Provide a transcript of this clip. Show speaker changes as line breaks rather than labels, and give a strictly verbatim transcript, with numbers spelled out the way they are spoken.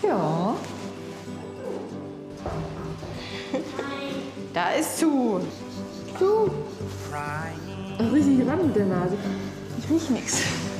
Ja. Da ist zu.
Zu. Ach, richtig ran mit der Nase. Ich riech nichts.